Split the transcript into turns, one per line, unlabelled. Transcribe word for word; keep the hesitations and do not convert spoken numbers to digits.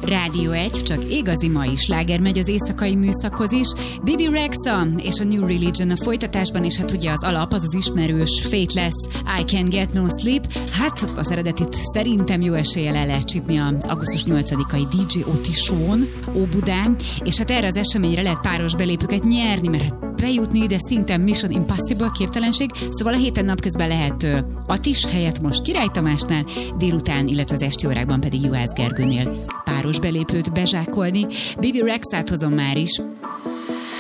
Rádió egy, csak igazi mai sláger megy az éjszakai műszakhoz is. Bebe Rexha és a New Religion a folytatásban, és hát ugye az alap az az ismerős Faithless, I Can't Get No Sleep. Hát az eredetit szerintem jó eséllyel el lehet csípni az augusztus nyolcadikai dé dzsé Oti Show-n, Óbudán, és hát erre az eseményre lehet páros belépőket nyerni, mert hát bejutni ide szinte Mission Impossible, képtelenség, szóval a héten napközben lehet uh, Atis helyett most Király Tamásnál, délután, illetve az esti órákban pedig Juhász Gergőnél páros belépőt bezsákolni. Bebe Rexhát hozom már is.